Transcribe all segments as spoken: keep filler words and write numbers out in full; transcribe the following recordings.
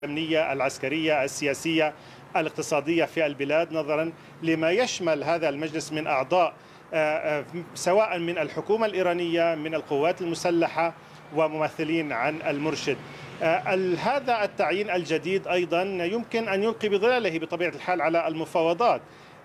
الأمنية العسكرية السياسية الاقتصادية في البلاد، نظرا لما يشمل هذا المجلس من أعضاء سواء من الحكومة الإيرانية من القوات المسلحة وممثلين عن المرشد. هذا التعيين الجديد أيضا يمكن أن يلقي بظلاله بطبيعة الحال على المفاوضات.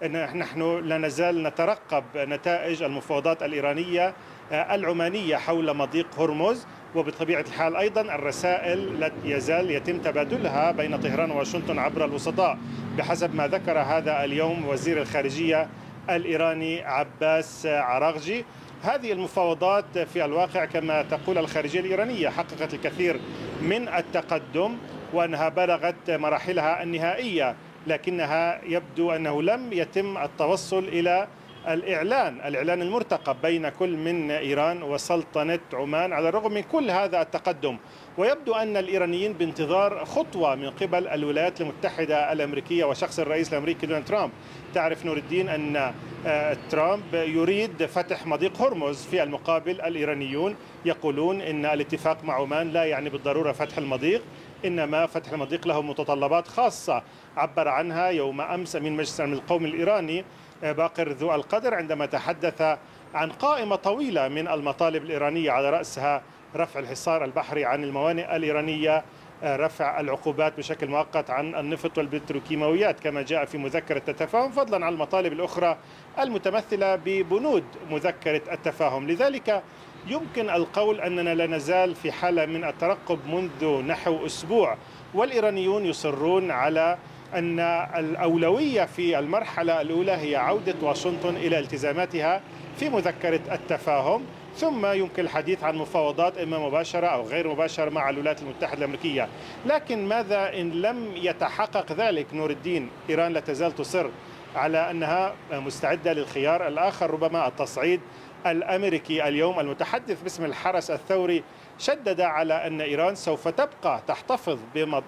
نحن لا نزال نترقب نتائج المفاوضات الإيرانية العمانية حول مضيق هرمز، وبطبيعة الحال أيضا الرسائل لا يزال يتم تبادلها بين طهران وواشنطن عبر الوسطاء بحسب ما ذكر هذا اليوم وزير الخارجية الإيراني عباس عراغجي. هذه المفاوضات في الواقع كما تقول الخارجية الإيرانية حققت الكثير من التقدم وأنها بلغت مراحلها النهائية، لكنها يبدو أنه لم يتم التوصل إلى الإعلان الإعلان المرتقب بين كل من إيران وسلطنة عمان على الرغم من كل هذا التقدم. ويبدو أن الإيرانيين بانتظار خطوة من قبل الولايات المتحدة الأمريكية وشخص الرئيس الأمريكي دونالد ترامب. تعرف نور الدين أن ترامب يريد فتح مضيق هرمز، في المقابل الإيرانيون يقولون أن الاتفاق مع عمان لا يعني بالضرورة فتح المضيق، إنما فتح المضيق له متطلبات خاصة عبر عنها يوم أمس من مجلس الأمن القومي الإيراني باقر ذو القدر عندما تحدث عن قائمة طويلة من المطالب الإيرانية على رأسها رفع الحصار البحري عن الموانئ الإيرانية، رفع العقوبات بشكل مؤقت عن النفط والبتروكيماويات كما جاء في مذكرة التفاهم، فضلا عن المطالب الأخرى المتمثلة ببنود مذكرة التفاهم. لذلك يمكن القول أننا لا نزال في حالة من الترقب منذ نحو أسبوع، والإيرانيون يصرون على أن الأولوية في المرحلة الأولى هي عودة واشنطن إلى التزاماتها في مذكرة التفاهم، ثم يمكن الحديث عن مفاوضات إما مباشرة أو غير مباشرة مع الولايات المتحدة الأمريكية. لكن ماذا إن لم يتحقق ذلك نور الدين؟ إيران لا تزال تصر على أنها مستعدة للخيار الآخر، ربما التصعيد الأمريكي. اليوم المتحدث باسم الحرس الثوري شدد على أن إيران سوف تبقى تحتفظ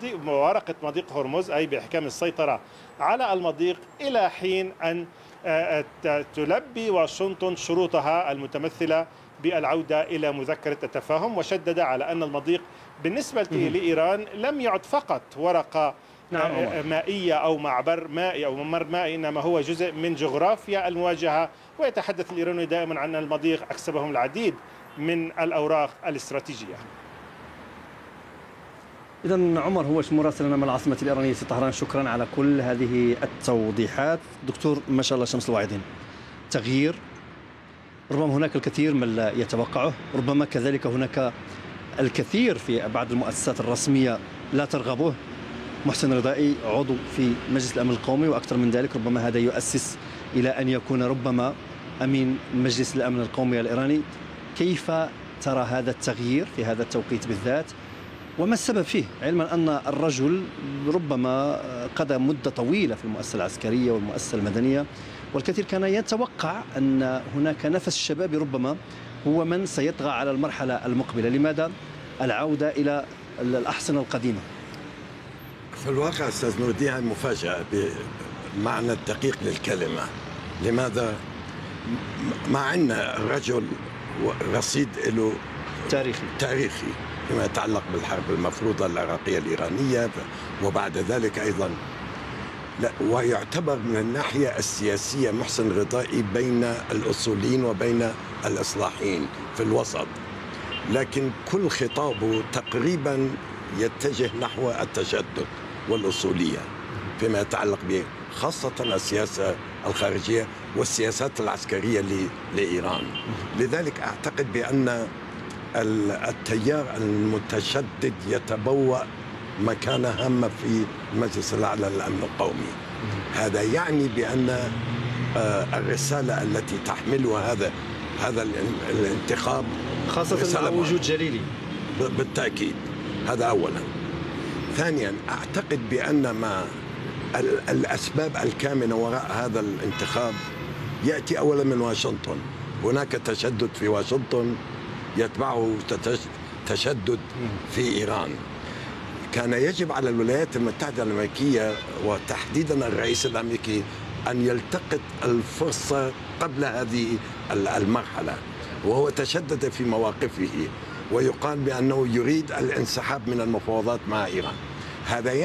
بورقة مضيق هرمز، أي بإحكام السيطرة على المضيق إلى حين أن تلبي واشنطن شروطها المتمثلة بالعودة إلى مذكرة التفاهم. وشدد على أن المضيق بالنسبة لإيران لم يعد فقط ورقة مائية أو معبر مائي أو ممر مائي، إنما هو جزء من جغرافيا المواجهة. ويتحدث الإيراني دائما عن المضيق أكسبهم العديد من الأوراق الاستراتيجية. إذن عمر هوش مراسلنا من العاصمة الإيرانية في طهران، شكرا على كل هذه التوضيحات. دكتور ما شاء الله شمس الواعدين، تغيير ربما هناك الكثير من لا يتوقعه، ربما كذلك هناك الكثير في بعض المؤسسات الرسمية لا ترغبه. محسن رضائي عضو في مجلس الأمن القومي، وأكثر من ذلك ربما هذا يؤسس إلى أن يكون ربما أمين مجلس الأمن القومي الإيراني. كيف ترى هذا التغيير في هذا التوقيت بالذات، وما السبب فيه، علما أن الرجل ربما قضى مدة طويلة في المؤسسة العسكرية والمؤسسة المدنية، والكثير كان يتوقع أن هناك نفس الشباب ربما هو من سيطغى على المرحلة المقبلة. لماذا العودة إلى الأحصنة القديمة؟ في الواقع أستاذ نور الدين مفاجأة بمعنى الدقيق للكلمة. لماذا؟ مع أن الرجل رصيد له تاريخي تاريخي فيما يتعلق بالحرب المفروضة العراقية الإيرانية، وبعد ذلك أيضا لا، ويعتبر من الناحية السياسية محسن رضائي بين الأصوليين وبين الإصلاحيين في الوسط، لكن كل خطابه تقريبا يتجه نحو التشدد والأصولية فيما يتعلق به خاصة السياسة الخارجية والسياسات العسكرية لإيران. لذلك أعتقد بأن التيار المتشدد يتبوأ مكانة هامة في المجلس الأعلى للأمن القومي. هذا يعني بأن الرسالة التي تحملها هذا هذا الانتخاب، خاصة مع وجود جليلي بالتأكيد، هذا أولا. ثانيا أعتقد بأن ما الأسباب الكامنة وراء هذا الانتخاب يأتي أولا من واشنطن. هناك تشدد في واشنطن يتبعه تشدد في إيران. كان يجب على الولايات المتحدة الأمريكية وتحديدا الرئيس الأمريكي أن يلتقط الفرصة قبل هذه المرحلة، وهو تشدد في مواقفه، ويقال بأنه يريد الانسحاب من المفاوضات مع إيران. هذا